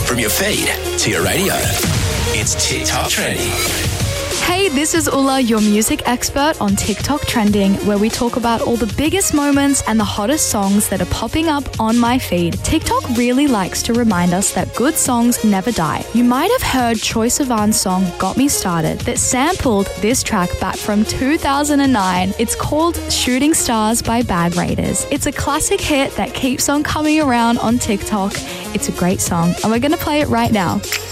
From your feed to your radio, it's TikTok Trending. Hey, this is Ulla, your music expert on TikTok Trending, where we talk about all the biggest moments and the hottest songs that are popping up on my feed. TikTok really likes to remind us that good songs never die. You might have heard Troye Sivan's song Got Me Started that sampled this track back from 2009. It's called Shooting Stars by Bad Raiders. It's a classic hit that keeps on coming around on TikTok. It's a great song, and we're going to play it right now.